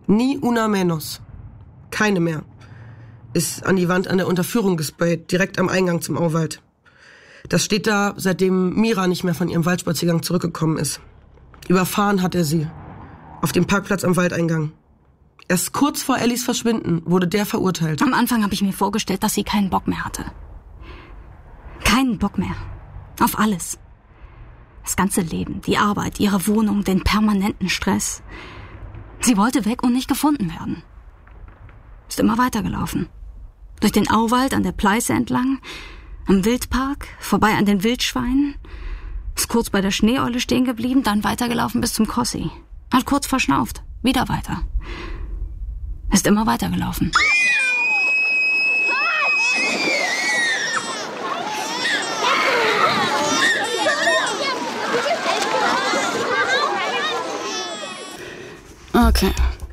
Ni una menos. Keine mehr. Ist an die Wand an der Unterführung gesprayt, direkt am Eingang zum Auwald. Das steht da, seitdem Mira nicht mehr von ihrem Waldspaziergang zurückgekommen ist. Überfahren hat er sie. Auf dem Parkplatz am Waldeingang. Erst kurz vor Ellies Verschwinden wurde der verurteilt. Am Anfang habe ich mir vorgestellt, dass sie keinen Bock mehr hatte. Keinen Bock mehr. Auf alles. Das ganze Leben, die Arbeit, ihre Wohnung, den permanenten Stress. Sie wollte weg und nicht gefunden werden. Ist immer weitergelaufen. Durch den Auwald an der Pleiße entlang, am Wildpark, vorbei an den Wildschweinen, ist kurz bei der Schneeeule stehen geblieben, dann weitergelaufen bis zum Kossi. Hat kurz verschnauft, wieder weiter. Ist immer weitergelaufen. Okay.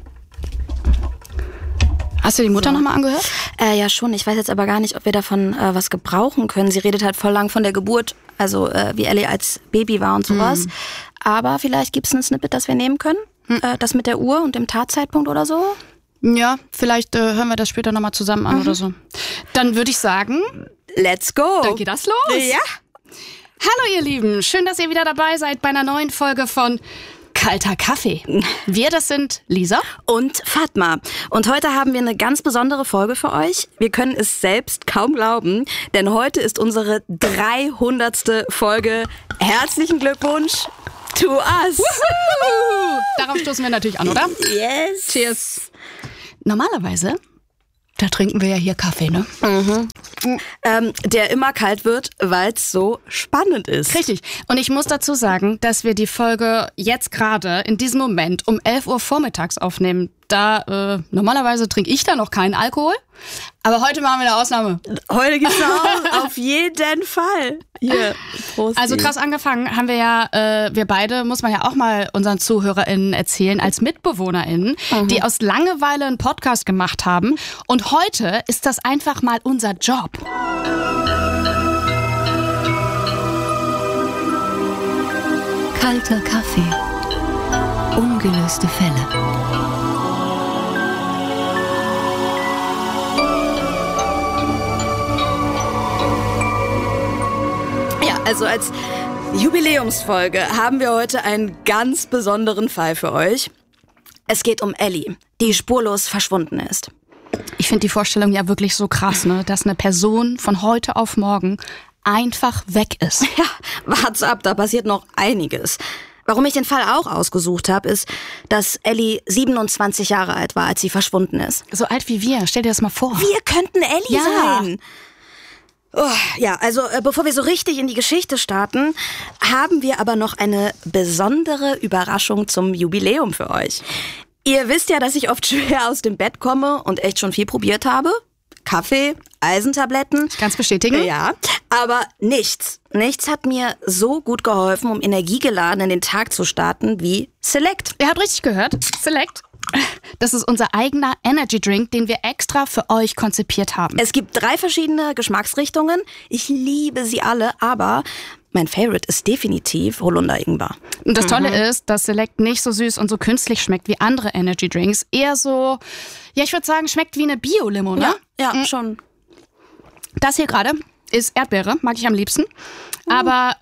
Hast du die Mutter nochmal angehört? Ja, schon. Ich weiß jetzt aber gar nicht, ob wir davon was gebrauchen können. Sie redet halt voll lang von der Geburt, also wie Ellie als Baby war und sowas. Aber vielleicht gibt's ein Snippet, das wir nehmen können. Das mit der Uhr und dem Tatzeitpunkt oder so. Ja, vielleicht hören wir das später nochmal zusammen an oder so. Dann würde ich sagen, let's go. Dann geht das los. Ja. Hallo ihr Lieben, schön, dass ihr wieder dabei seid bei einer neuen Folge von Kalter Kaffee. Wir, das sind Lisa und Fatma. Und heute haben wir eine ganz besondere Folge für euch. Wir können es selbst kaum glauben, denn heute ist unsere 300. Folge. Herzlichen Glückwunsch to us. Woohoo! Darauf stoßen wir natürlich an, oder? Yes. Cheers. Normalerweise, da trinken wir ja hier Kaffee, ne? Der immer kalt wird, weil es so spannend ist. Richtig. Und ich muss dazu sagen, dass wir die Folge jetzt gerade in diesem Moment um 11 Uhr vormittags aufnehmen. Da normalerweise trinke ich da noch keinen Alkohol. Aber heute machen wir eine Ausnahme. Heute gibt's noch auf jeden Fall. Hier, Prost. Also krass angefangen haben wir ja, wir beide, muss man ja auch mal unseren ZuhörerInnen erzählen, als MitbewohnerInnen, die aus Langeweile einen Podcast gemacht haben. Und heute ist das einfach mal unser Job. Kalter Kaffee. Ungelöste Fälle. Also als Jubiläumsfolge haben wir heute einen ganz besonderen Fall für euch. Es geht um Ellie, die spurlos verschwunden ist. Ich finde die Vorstellung ja wirklich so krass, ne, dass eine Person von heute auf morgen einfach weg ist. Ja, wart's ab, da passiert noch einiges. Warum ich den Fall auch ausgesucht habe, ist, dass Ellie 27 Jahre alt war, als sie verschwunden ist. So alt wie wir, stell dir das mal vor. Wir könnten Ellie sein. Oh, ja, also bevor wir so richtig in die Geschichte starten, haben wir aber noch eine besondere Überraschung zum Jubiläum für euch. Ihr wisst ja, dass ich oft schwer aus dem Bett komme und echt schon viel probiert habe. Kaffee, Eisentabletten. Ich kann's bestätigen. Ja, aber nichts hat mir so gut geholfen, um energiegeladen in den Tag zu starten wie Select. Ihr habt richtig gehört, Select. Das ist unser eigener Energy Drink, den wir extra für euch konzipiert haben. Es gibt 3 verschiedene Geschmacksrichtungen. Ich liebe sie alle, aber mein Favorite ist definitiv Holunder-Ingwer. Und das Tolle ist, dass Select nicht so süß und so künstlich schmeckt wie andere Energy Drinks. Eher so, ja, ich würde sagen, schmeckt wie eine Bio-Limo, ne? Ja, schon. Das hier gerade ist Erdbeere, mag ich am liebsten. Aber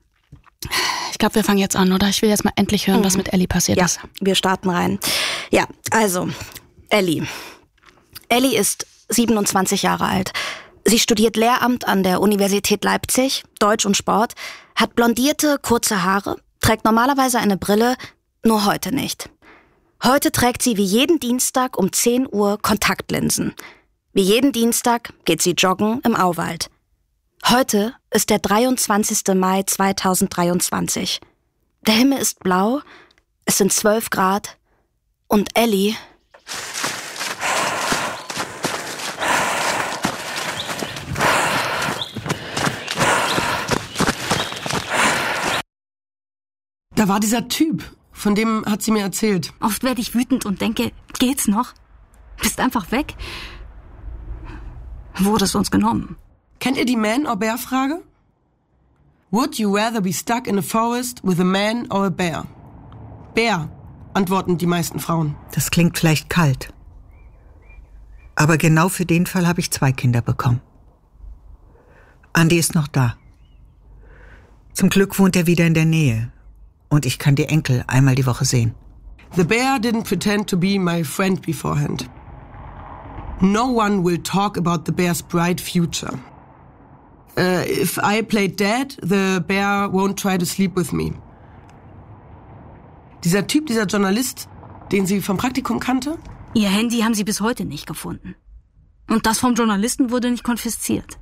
ich glaube, wir fangen jetzt an, oder? Ich will jetzt mal endlich hören, was mit Ellie passiert ist. Ja, wir starten rein. Ja, also, Ellie. Ellie ist 27 Jahre alt. Sie studiert Lehramt an der Universität Leipzig, Deutsch und Sport, hat blondierte, kurze Haare, trägt normalerweise eine Brille, nur heute nicht. Heute trägt sie wie jeden Dienstag um 10 Uhr Kontaktlinsen. Wie jeden Dienstag geht sie joggen im Auwald. Heute ist der 23. Mai 2023. Der Himmel ist blau, es sind 12 Grad und Ellie... Da war dieser Typ, von dem hat sie mir erzählt. Oft werde ich wütend und denke, geht's noch? Bist einfach weg? Wurde es uns genommen? Kennt ihr die Man-or-Bear-Frage? Would you rather be stuck in a forest with a man or a bear? Bear. antworten die meisten Frauen. Das klingt vielleicht kalt. Aber genau für den Fall habe ich 2 Kinder bekommen. Andi ist noch da. Zum Glück wohnt er wieder in der Nähe. Und ich kann die Enkel einmal die Woche sehen. The bear didn't pretend to be my friend beforehand. No one will talk about the bear's bright future. If I played dead, the bear won't try to sleep with me. Dieser Typ, dieser Journalist, den sie vom Praktikum kannte? Ihr Handy haben sie bis heute nicht gefunden. Und das vom Journalisten wurde nicht konfisziert.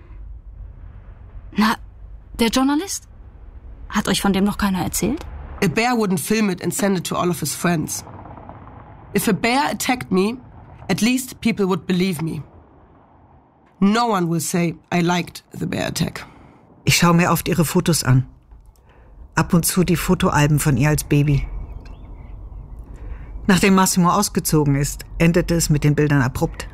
Na, der Journalist? Hat euch von dem noch keiner erzählt? A bear wouldn't film it and send it to all of his friends. If a bear attacked me, at least people would believe me. No one will say, I liked the bear attack. Ich schaue mir oft ihre Fotos an. Ab und zu die Fotoalben von ihr als Baby. Nachdem Massimo ausgezogen ist, endete es mit den Bildern abrupt.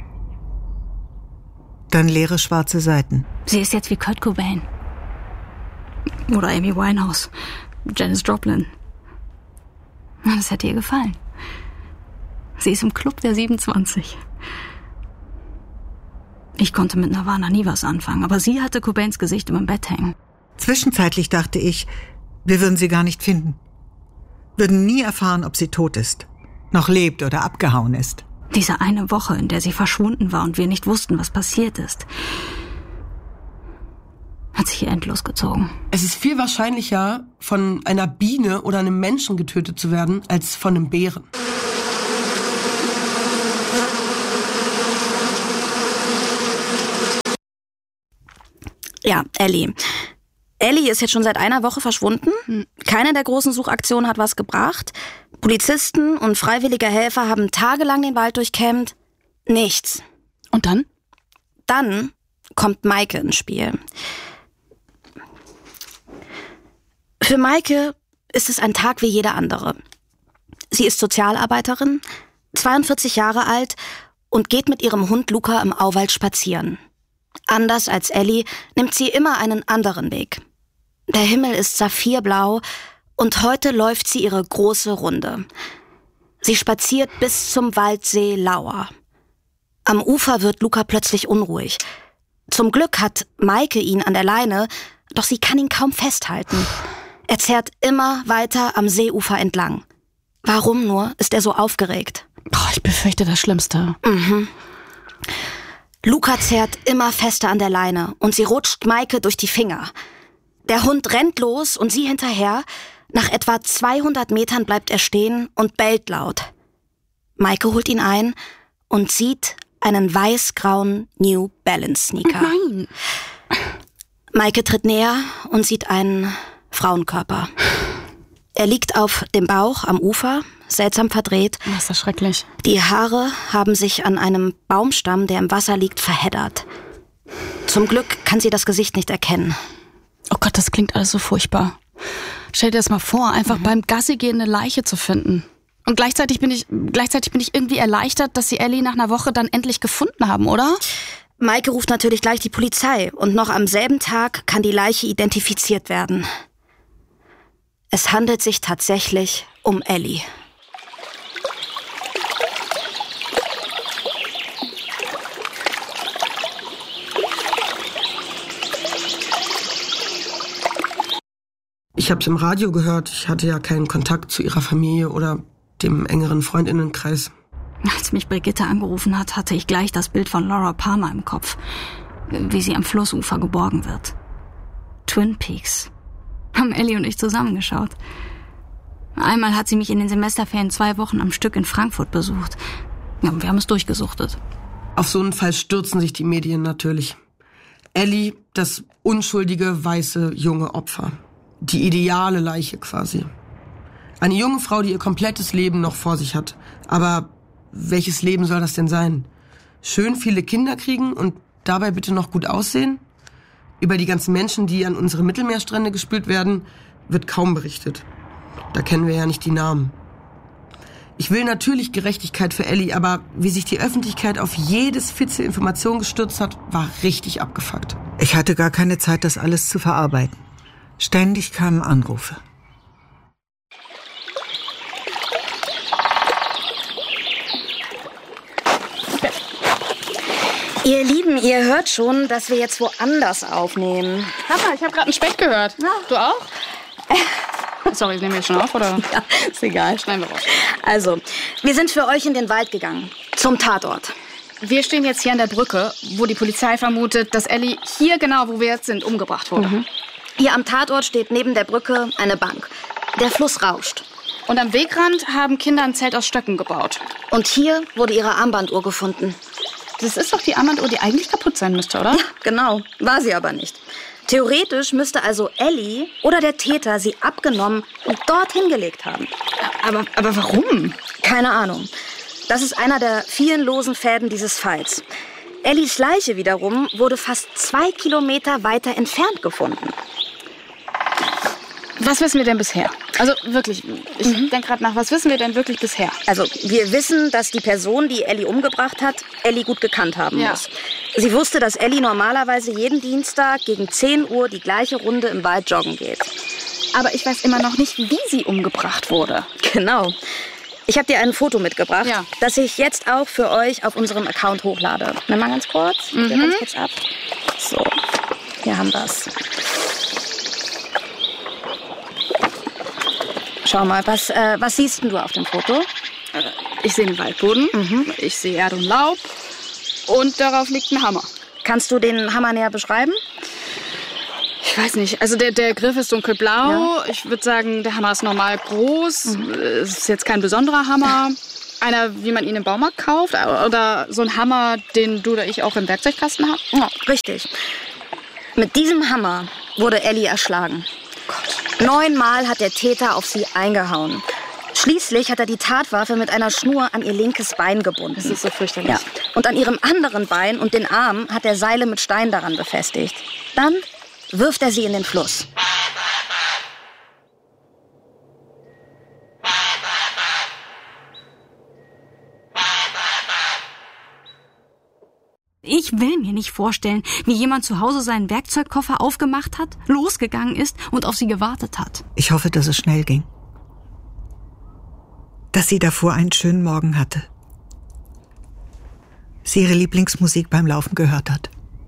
Dann leere schwarze Seiten. Sie ist jetzt wie Kurt Cobain. Oder Amy Winehouse. Janis Joplin. Das hätte ihr gefallen. Sie ist im Club der 27. Ich konnte mit Nirvana nie was anfangen, aber sie hatte Cobains Gesicht im Bett hängen. Zwischenzeitlich dachte ich, wir würden sie gar nicht finden. Würden nie erfahren, ob sie tot ist, noch lebt oder abgehauen ist. Diese eine Woche, in der sie verschwunden war und wir nicht wussten, was passiert ist, hat sich hier endlos gezogen. Es ist viel wahrscheinlicher, von einer Biene oder einem Menschen getötet zu werden, als von einem Bären. Ja, Ellie. Ellie ist jetzt schon seit einer Woche verschwunden. Keine der großen Suchaktionen hat was gebracht. Polizisten und freiwillige Helfer haben tagelang den Wald durchkämmt. Nichts. Und dann? Dann kommt Maike ins Spiel. Für Maike ist es ein Tag wie jeder andere. Sie ist Sozialarbeiterin, 42 Jahre alt und geht mit ihrem Hund Luca im Auwald spazieren. Anders als Ellie nimmt sie immer einen anderen Weg. Der Himmel ist saphirblau und heute läuft sie ihre große Runde. Sie spaziert bis zum Waldsee Lauer. Am Ufer wird Luca plötzlich unruhig. Zum Glück hat Maike ihn an der Leine, doch sie kann ihn kaum festhalten. Er zerrt immer weiter am Seeufer entlang. Warum nur ist er so aufgeregt? Ich befürchte das Schlimmste. Luca zerrt immer fester an der Leine und sie rutscht Maike durch die Finger. Der Hund rennt los und sie hinterher. Nach etwa 200 Metern bleibt er stehen und bellt laut. Maike holt ihn ein und sieht einen weiß-grauen New Balance Sneaker. Nein. Maike tritt näher und sieht einen Frauenkörper. Er liegt auf dem Bauch am Ufer, seltsam verdreht. Oh, ist das schrecklich. Die Haare haben sich an einem Baumstamm, der im Wasser liegt, verheddert. Zum Glück kann sie das Gesicht nicht erkennen. Oh Gott, das klingt alles so furchtbar. Stell dir das mal vor, einfach beim Gassi gehen eine Leiche zu finden. Und gleichzeitig bin ich irgendwie erleichtert, dass sie Ellie nach einer Woche dann endlich gefunden haben, oder? Maike ruft natürlich gleich die Polizei und noch am selben Tag kann die Leiche identifiziert werden. Es handelt sich tatsächlich um Ellie. Ich habe es im Radio gehört. Ich hatte ja keinen Kontakt zu ihrer Familie oder dem engeren Freundinnenkreis. Als mich Brigitte angerufen hat, hatte ich gleich das Bild von Laura Palmer im Kopf, wie sie am Flussufer geborgen wird. Twin Peaks. Haben Ellie und ich zusammengeschaut. Einmal hat sie mich in den Semesterferien 2 Wochen am Stück in Frankfurt besucht. Ja, wir haben es durchgesuchtet. Auf so einen Fall stürzen sich die Medien natürlich. Ellie, das unschuldige, weiße, junge Opfer. Die ideale Leiche quasi. Eine junge Frau, die ihr komplettes Leben noch vor sich hat. Aber welches Leben soll das denn sein? Schön viele Kinder kriegen und dabei bitte noch gut aussehen? Über die ganzen Menschen, die an unsere Mittelmeerstrände gespült werden, wird kaum berichtet. Da kennen wir ja nicht die Namen. Ich will natürlich Gerechtigkeit für Ellie, aber wie sich die Öffentlichkeit auf jedes Fitzel Information gestürzt hat, war richtig abgefuckt. Ich hatte gar keine Zeit, das alles zu verarbeiten. Ständig kamen Anrufe. Ihr Lieben, ihr hört schon, dass wir jetzt woanders aufnehmen. Papa, ich habe gerade einen Specht gehört. Ja. Du auch? Sorry, nehmen wir jetzt schon auf, oder? Ja, ist egal. Schneiden wir raus. Also, wir sind für euch in den Wald gegangen. Zum Tatort. Wir stehen jetzt hier an der Brücke, wo die Polizei vermutet, dass Ellie hier genau, wo wir jetzt sind, umgebracht wurde. Hier am Tatort steht neben der Brücke eine Bank. Der Fluss rauscht. Und am Wegrand haben Kinder ein Zelt aus Stöcken gebaut. Und hier wurde ihre Armbanduhr gefunden. Das ist doch die Armbanduhr, die eigentlich kaputt sein müsste, oder? Ja, genau. War sie aber nicht. Theoretisch müsste also Ellie oder der Täter sie abgenommen und dort hingelegt haben. Aber warum? Keine Ahnung. Das ist einer der vielen losen Fäden dieses Falls. Ellies Leiche wiederum wurde fast 2 Kilometer weiter entfernt gefunden. Was wissen wir denn bisher? Also wirklich, ich denke gerade nach, was wissen wir denn wirklich bisher? Also wir wissen, dass die Person, die Ellie umgebracht hat, Ellie gut gekannt haben muss. Sie wusste, dass Ellie normalerweise jeden Dienstag gegen 10 Uhr die gleiche Runde im Wald joggen geht. Aber ich weiß immer noch nicht, wie sie umgebracht wurde. Genau. Ich habe dir ein Foto mitgebracht, das ich jetzt auch für euch auf unserem Account hochlade. Nimm mal ganz kurz. Ganz kurz ab. So, hier haben wir es. Schau mal, was siehst denn du auf dem Foto? Ich sehe den Waldboden, ich sehe Erde und Laub und darauf liegt ein Hammer. Kannst du den Hammer näher beschreiben? Ich weiß nicht, also der Griff ist dunkelblau. Ja. Ich würde sagen, der Hammer ist normal groß. Es ist jetzt kein besonderer Hammer. Einer, wie man ihn im Baumarkt kauft. Oder so ein Hammer, den du oder ich auch im Werkzeugkasten haben. Ja, richtig. Mit diesem Hammer wurde Ellie erschlagen. Gott. 9 Mal hat der Täter auf sie eingehauen. Schließlich hat er die Tatwaffe mit einer Schnur an ihr linkes Bein gebunden. Das ist so fürchterlich. Ja. Und an ihrem anderen Bein und den Arm hat er Seile mit Stein daran befestigt. Dann wirft er sie in den Fluss. Ich will mir nicht vorstellen, wie jemand zu Hause seinen Werkzeugkoffer aufgemacht hat, losgegangen ist und auf sie gewartet hat. Ich hoffe, dass es schnell ging. Dass sie davor einen schönen Morgen hatte. Sie ihre Lieblingsmusik beim Laufen gehört hat.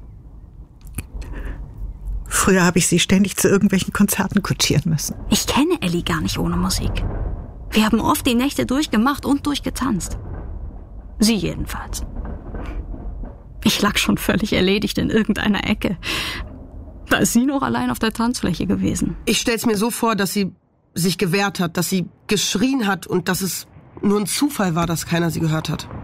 Früher habe ich sie ständig zu irgendwelchen Konzerten kutschieren müssen. Ich kenne Ellie gar nicht ohne Musik. Wir haben oft die Nächte durchgemacht und durchgetanzt. Sie jedenfalls. Ich lag schon völlig erledigt in irgendeiner Ecke. Da ist sie noch allein auf der Tanzfläche gewesen. Ich stell's mir so vor, dass sie sich gewehrt hat, dass sie geschrien hat und dass es nur ein Zufall war, dass keiner sie gehört hat.